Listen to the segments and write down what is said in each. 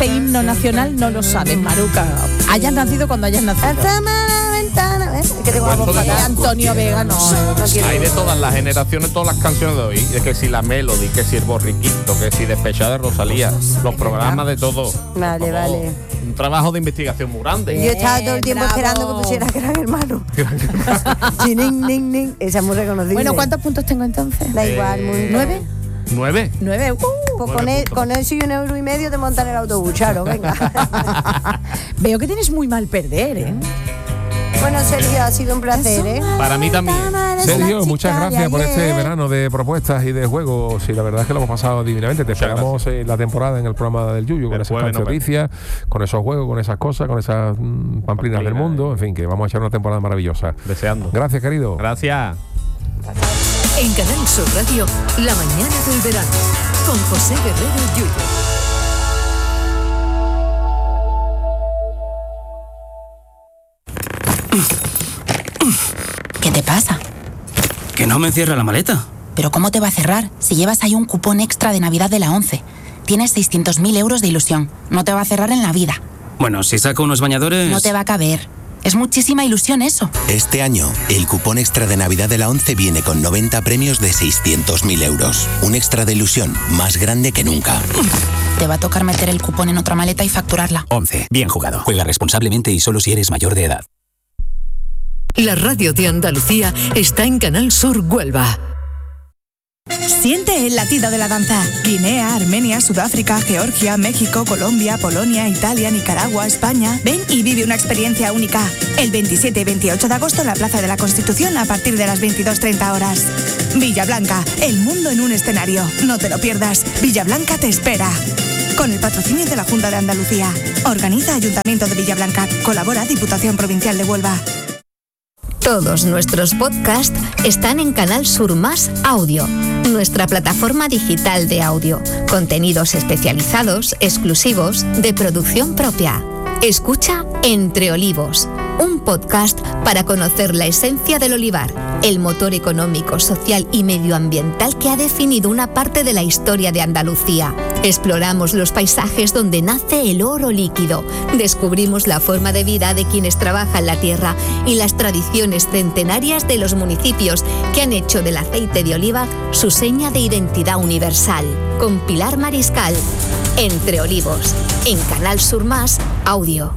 este himno nacional no lo sabes, Maruca. Hayas nacido cuando hayas nacido. Que tengo la voz fatal. Antonio Vega, no quiero. Hay de todas las generaciones, todas las canciones de hoy. Es que si la Melody, que si el Borriquito, que si Despechada de Rosalía, los programas de todo. Vale. Un trabajo de investigación muy grande. Yo estaba todo el tiempo esperando que pusiera Gran Hermano. Esa es muy reconocida. Bueno, ¿cuántos puntos tengo entonces? Da igual, muy 9. 9. Pues con eso y 1,5 euros te montan el autobús, Charo, venga. Veo que tienes muy mal perder, ¿eh? Bueno, Sergio, ha sido un placer, ¿eh? Para mí también. Sergio, muchas gracias por este verano de propuestas y de juegos. Y la verdad es que lo hemos pasado divinamente. Te esperamos la temporada en el programa del Yuyu, con esas noticias, con esos juegos, con esas cosas, con esas pamplinas del mundo. En fin, que vamos a echar una temporada maravillosa. Deseando. Gracias, querido. Gracias. En Canal Sur Radio, La mañana del verano, con José Guerrero Yuyu. ¿Qué te pasa? Que no me cierra la maleta. ¿Pero cómo te va a cerrar si llevas ahí un cupón extra de Navidad de la 11? Tienes 600.000 euros de ilusión. No te va a cerrar en la vida. Bueno, si saco unos bañadores... No te va a caber. Es muchísima ilusión eso. Este año, el cupón extra de Navidad de la 11 viene con 90 premios de 600.000 euros. Un extra de ilusión más grande que nunca. Te va a tocar meter el cupón en otra maleta y facturarla. 11. Bien jugado. Juega responsablemente y solo si eres mayor de edad. La radio de Andalucía está en Canal Sur Huelva. Siente el latido de la danza. Guinea, Armenia, Sudáfrica, Georgia, México, Colombia, Polonia, Italia, Nicaragua, España. Ven y vive una experiencia única. El 27 y 28 de agosto en la Plaza de la Constitución a partir de las 22:30 horas. Villablanca, el mundo en un escenario. No te lo pierdas. Villablanca te espera. Con el patrocinio de la Junta de Andalucía. Organiza Ayuntamiento de Villablanca. Colabora Diputación Provincial de Huelva. Todos nuestros podcasts están en Canal Sur Más Audio, nuestra plataforma digital de audio. Contenidos especializados, exclusivos, de producción propia. Escucha Entre Olivos, un podcast para conocer la esencia del olivar, el motor económico, social y medioambiental que ha definido una parte de la historia de Andalucía. Exploramos los paisajes donde nace el oro líquido, descubrimos la forma de vida de quienes trabajan la tierra y las tradiciones centenarias de los municipios que han hecho del aceite de oliva su seña de identidad universal. Con Pilar Mariscal, Entre Olivos, en Canal Sur Más Audio.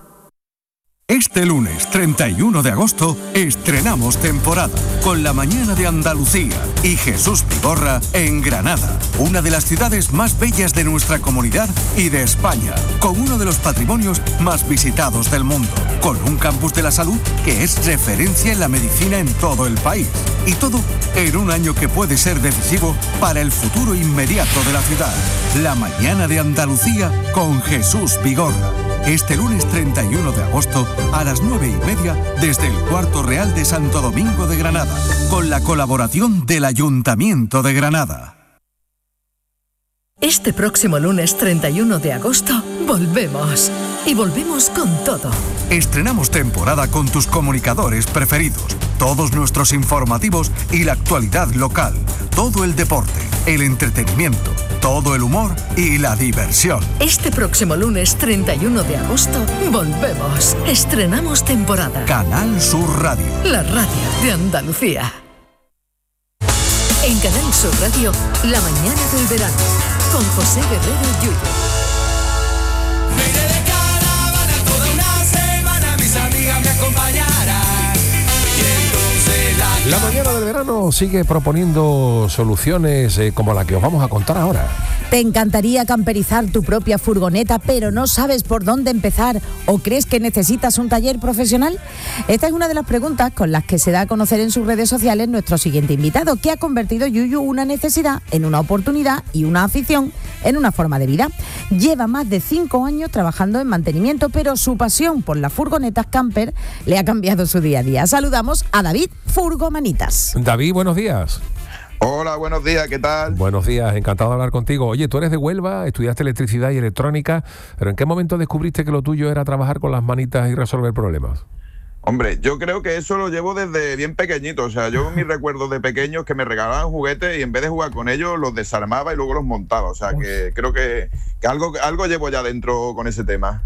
Este lunes 31 de agosto estrenamos temporada con La Mañana de Andalucía y Jesús Vigorra en Granada, una de las ciudades más bellas de nuestra comunidad y de España, con uno de los patrimonios más visitados del mundo, con un campus de la salud que es referencia en la medicina en todo el país. Y todo en un año que puede ser decisivo para el futuro inmediato de la ciudad. La Mañana de Andalucía con Jesús Vigorra. Este lunes 31 de agosto a las 9:30 desde el Cuarto Real de Santo Domingo de Granada, con la colaboración del Ayuntamiento de Granada. Este próximo lunes 31 de agosto volvemos. Y volvemos con todo. Estrenamos temporada con tus comunicadores preferidos, todos nuestros informativos y la actualidad local, todo el deporte, el entretenimiento, todo el humor y la diversión. Este próximo lunes 31 de agosto volvemos. Estrenamos temporada. Canal Sur Radio. La radio de Andalucía. En Canal Sur Radio, La mañana del verano, con José Guerrero Yuyu. La mañana del verano sigue proponiendo soluciones como la que os vamos a contar ahora. ¿Te encantaría camperizar tu propia furgoneta, pero no sabes por dónde empezar o crees que necesitas un taller profesional? Esta es una de las preguntas con las que se da a conocer en sus redes sociales nuestro siguiente invitado, que ha convertido Yuyu una necesidad en una oportunidad y una afición en una forma de vida. Lleva más de 5 años trabajando en mantenimiento, pero su pasión por las furgonetas camper le ha cambiado su día a día. Saludamos a David Furgomanitas. David, buenos días. Hola, buenos días, ¿qué tal? Buenos días, encantado de hablar contigo. Oye, tú eres de Huelva, estudiaste electricidad y electrónica, pero ¿en qué momento descubriste que lo tuyo era trabajar con las manitas y resolver problemas? Hombre, yo creo que eso lo llevo desde bien pequeñito. O sea, yo mis recuerdos de pequeños que me regalaban juguetes y en vez de jugar con ellos los desarmaba y luego los montaba. O sea, que creo que algo llevo ya dentro con ese tema.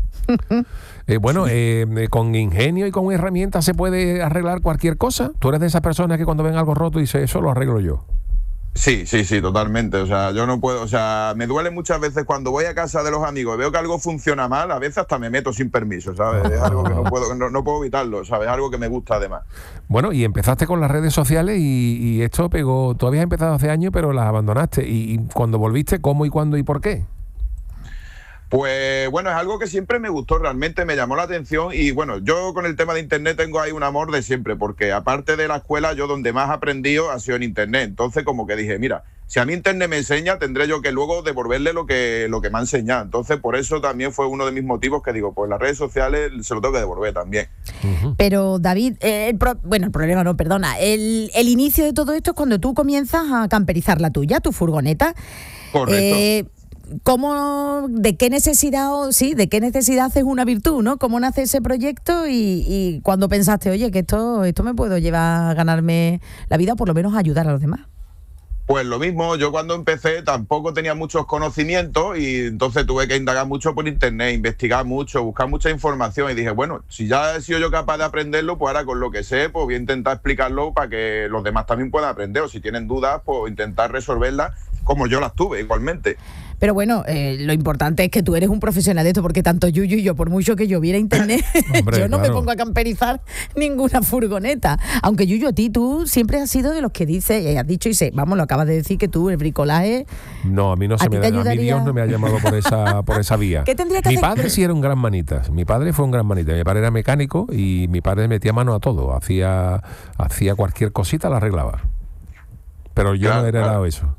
Con ingenio y con herramientas se puede arreglar cualquier cosa. ¿Tú eres de esas personas que cuando ven algo roto dice, eso lo arreglo yo? Sí, totalmente. O sea, yo no puedo, o sea, me duele muchas veces cuando voy a casa de los amigos y veo que algo funciona mal, a veces hasta me meto sin permiso, ¿sabes? Es algo que no puedo evitarlo, ¿sabes? Es algo que me gusta además. Bueno, y empezaste con las redes sociales y esto pegó, tú habías empezado hace años, pero las abandonaste. Y cuando volviste, ¿cómo y cuándo y por qué? Pues bueno, es algo que siempre me gustó, realmente me llamó la atención y bueno, yo con el tema de internet tengo ahí un amor de siempre, porque aparte de la escuela, yo donde más he aprendido ha sido en internet. Entonces como que dije, mira, si a mí internet me enseña, tendré yo que luego devolverle lo que me ha enseñado. Entonces por eso también fue uno de mis motivos que digo, pues las redes sociales se lo tengo que devolver también. Pero David, el problema no, perdona, el inicio de todo esto es cuando tú comienzas a camperizar la tuya, tu furgoneta. Correcto. ¿De qué necesidad haces una virtud, ¿no? ¿Cómo nace ese proyecto y cuando pensaste, oye, que esto me puedo llevar a ganarme la vida o por lo menos a ayudar a los demás? Pues lo mismo, yo cuando empecé tampoco tenía muchos conocimientos y entonces tuve que indagar mucho por internet, investigar mucho, buscar mucha información y dije, bueno, si ya he sido yo capaz de aprenderlo, pues ahora con lo que sé, pues voy a intentar explicarlo para que los demás también puedan aprender, o si tienen dudas, pues intentar resolverlas como yo las tuve igualmente. Pero bueno, lo importante es que tú eres un profesional de esto, porque tanto Yuyu y yo, por mucho que yo viera internet, hombre, yo no me pongo a camperizar ninguna furgoneta. Aunque Yuyu, tú siempre has sido de los que dice, has dicho y sé, vamos, lo acabas de decir que tú, el bricolaje... No, a mí no se me da, a mí Dios no me ha llamado por esa vía. ¿Qué tendría que hacer? Mi padre sí era un gran manitas, mi padre fue un gran manitas, mi padre era mecánico y mi padre metía mano a todo, hacía cualquier cosita, la arreglaba. Pero yo no he heredado eso.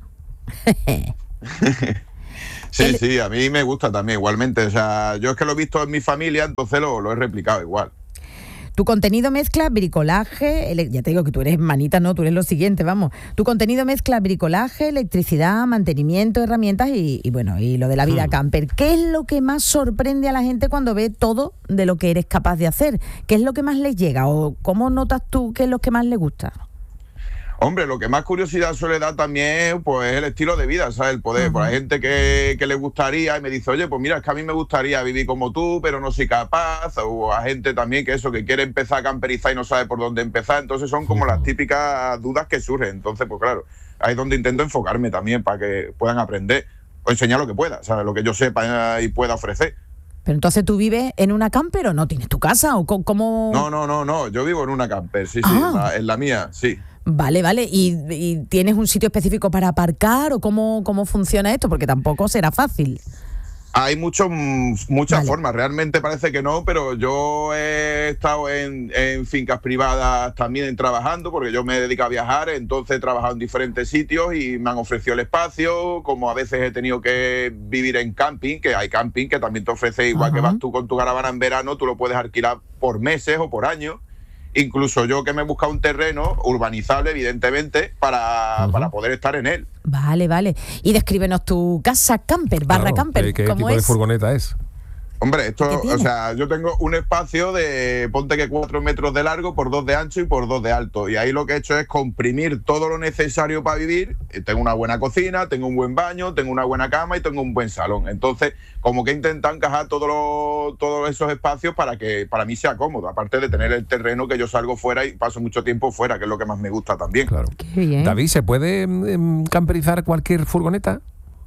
Sí, a mí me gusta también igualmente, o sea, yo es que lo he visto en mi familia, entonces lo he replicado igual. Tu contenido mezcla bricolaje, ya te digo que tú eres manita, no, tú eres lo siguiente, vamos. Tu contenido mezcla bricolaje, electricidad, mantenimiento, herramientas y lo de la vida camper. ¿Qué es lo que más sorprende a la gente cuando ve todo de lo que eres capaz de hacer? ¿Qué es lo que más les llega o cómo notas tú qué es lo que más les gusta? Hombre, lo que más curiosidad suele dar también pues, es el estilo de vida, ¿sabes? El poder. Pues hay gente que le gustaría y me dice, oye, pues mira, es que a mí me gustaría vivir como tú, pero no soy capaz. O a gente también que quiere empezar a camperizar y no sabe por dónde empezar. Entonces son como las típicas dudas que surgen. Entonces, pues claro, ahí es donde intento enfocarme también para que puedan aprender o enseñar lo que pueda, ¿sabes? Lo que yo sepa y pueda ofrecer. Pero entonces, ¿tú vives en una camper o no tienes tu casa? ¿O cómo? No, yo vivo en una camper, sí, en la mía, sí. Vale. ¿Y tienes un sitio específico para aparcar o cómo funciona esto? Porque tampoco será fácil. Hay muchas formas, realmente parece que no, pero yo he estado en fincas privadas también trabajando, porque yo me dedico a viajar, entonces he trabajado en diferentes sitios y me han ofrecido el espacio, como a veces he tenido que vivir en camping, que hay camping que también te ofrece, igual que vas tú con tu caravana en verano, tú lo puedes alquilar por meses o por años. Incluso yo que me he buscado un terreno urbanizable, evidentemente, para poder estar en él. Vale. Y descríbenos tu casa camper, camper. ¿Qué tipo de furgoneta es? Hombre, o sea, yo tengo un espacio de, ponte que 4 metros de largo por 2 de ancho y por 2 de alto. Y ahí lo que he hecho es comprimir todo lo necesario para vivir. Tengo una buena cocina, tengo un buen baño, tengo una buena cama y tengo un buen salón. Entonces, como que he intentado encajar todos esos espacios para que para mí sea cómodo. Aparte de tener el terreno que yo salgo fuera y paso mucho tiempo fuera, que es lo que más me gusta también. Claro. Qué bien. David, ¿se puede camperizar cualquier furgoneta?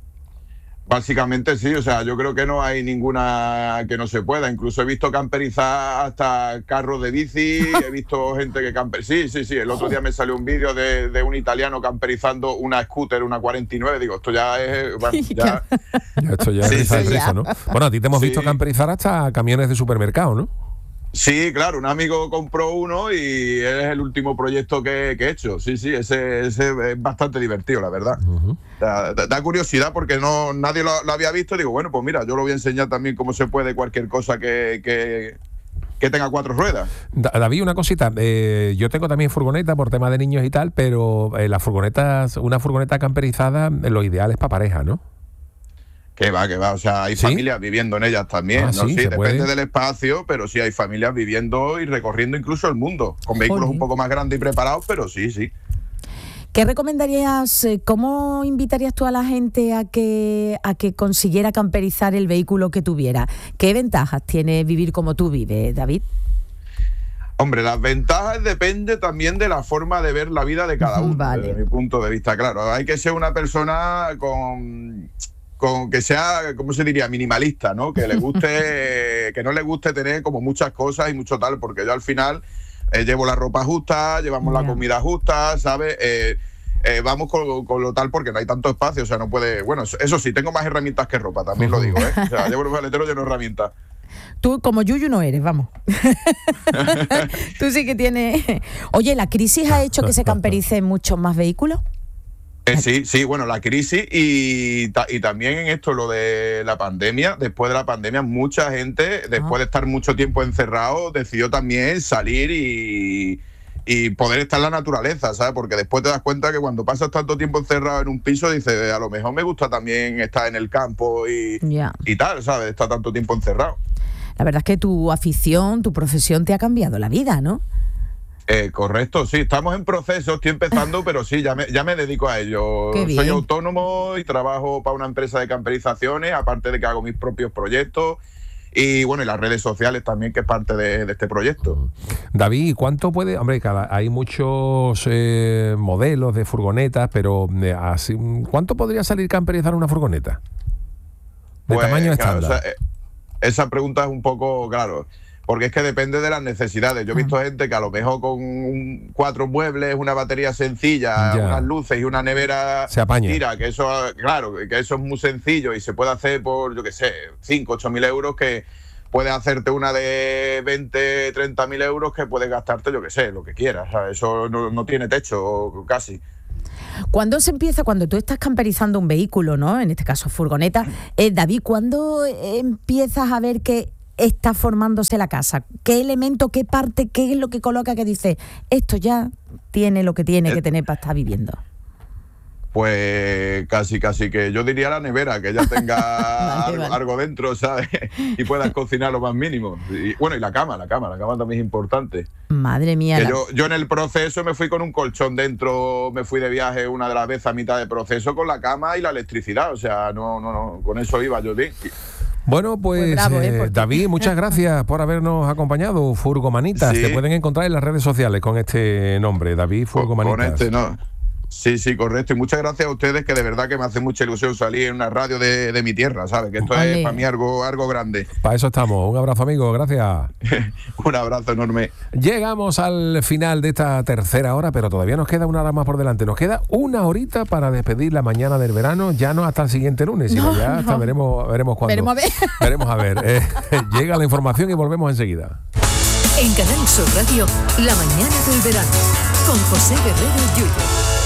Básicamente sí, o sea, yo creo que no hay ninguna que no se pueda. Incluso he visto camperizar hasta carros de bici, he visto gente que camperiza. Sí. El otro día me salió un vídeo de un italiano camperizando una scooter, una 49. Digo, esto ya es... Bueno, ya... Esto ya es risa, ¿no? Bueno, a ti te hemos visto camperizar hasta camiones de supermercado, ¿no? Sí, claro, un amigo compró uno y es el último proyecto que he hecho. Sí, ese es bastante divertido, la verdad. Da curiosidad porque nadie lo había visto. Digo, bueno, pues mira, yo lo voy a enseñar también cómo se puede cualquier cosa que tenga 4 ruedas. David, una cosita. Yo tengo también furgoneta por tema de niños y tal, pero una furgoneta camperizada, lo ideal es para pareja, ¿no? Que va, o sea, hay familias viviendo en ellas también, ¿no? Sí, depende del espacio, pero sí hay familias viviendo y recorriendo incluso el mundo, con vehículos un poco más grandes y preparados, pero sí. ¿Qué recomendarías, cómo invitarías tú a la gente a que consiguiera camperizar el vehículo que tuviera? ¿Qué ventajas tiene vivir como tú vives, David? Hombre, las ventajas depende también de la forma de ver la vida de cada uno, desde mi punto de vista. Claro, hay que ser una persona con que sea, ¿cómo se diría? Minimalista, ¿no? Que le guste, que no le guste tener como muchas cosas y mucho tal, porque yo al final llevo la ropa justa, llevamos la comida justa, ¿sabes? Vamos con lo tal porque no hay tanto espacio, o sea, no puede... Bueno, eso sí, tengo más herramientas que ropa, también lo digo, ¿eh? O sea, llevo el maletero lleno de herramientas. Tú como Yuyu no eres, vamos. Tú sí que tienes... Oye, ¿la crisis ha hecho que se campericen muchos más vehículos? Sí, bueno, la crisis y también en esto, lo de la pandemia. Después de la pandemia, mucha gente, después de estar mucho tiempo encerrado, decidió también salir y poder estar en la naturaleza, ¿sabes? Porque después te das cuenta que cuando pasas tanto tiempo encerrado en un piso, dices, a lo mejor me gusta también estar en el campo y tal, ¿sabes? Estar tanto tiempo encerrado. La verdad es que tu afición, tu profesión te ha cambiado la vida, ¿no? Correcto, sí, estamos en proceso, estoy empezando, pero sí, ya me dedico a ello. Soy autónomo y trabajo para una empresa de camperizaciones, aparte de que hago mis propios proyectos y bueno, y las redes sociales también, que es parte de este proyecto. David, ¿cuánto puede...? Hombre, hay muchos modelos de furgonetas, pero ¿cuánto podría salir camperizar una furgoneta? ¿De tamaño estándar? Claro, esa pregunta es un poco, claro... Porque es que depende de las necesidades. Yo he visto gente que a lo mejor con 4 muebles, una batería sencilla, unas luces y una nevera se apaña. Tira, que eso, claro, que eso es muy sencillo y se puede hacer por, yo qué sé, 5, 8 mil euros, que puedes hacerte una de 20, 30 mil euros que puedes gastarte, yo qué sé, lo que quieras. O sea, eso no tiene techo casi. ¿Cuándo se empieza, cuando tú estás camperizando un vehículo, ¿no? En este caso furgoneta, David, ¿cuándo empiezas a ver que está formándose la casa? ¿Qué elemento, qué parte, qué es lo que coloca que dice, esto ya tiene lo que tiene que tener para estar viviendo? Pues casi que yo diría la nevera, que ya tenga algo dentro, ¿sabes? Y puedas cocinar lo más mínimo. Y, bueno, y la cama también es importante. Madre mía. Yo en el proceso me fui con un colchón dentro, me fui de viaje una de las veces a mitad de proceso con la cama y la electricidad, o sea, no, con eso iba yo bien. Bueno, pues bravo, David, muchas gracias por habernos acompañado. Furgomanitas, te pueden encontrar en las redes sociales con este nombre, David Furgomanitas. Con este, ¿no? Sí, correcto. Y muchas gracias a ustedes, que de verdad que me hace mucha ilusión salir en una radio de mi tierra, ¿sabes? Que esto es para mí algo grande. Para eso estamos. Un abrazo, amigo. Gracias. Un abrazo enorme. Llegamos al final de esta tercera hora, pero todavía nos queda una hora más por delante. Nos queda una horita para despedir la mañana del verano, ya no hasta el siguiente lunes, sino hasta veremos cuándo. Veremos a ver. Llega la información y volvemos enseguida. En Canal Sur Radio, la mañana del verano, con José Guerrero Yuyu.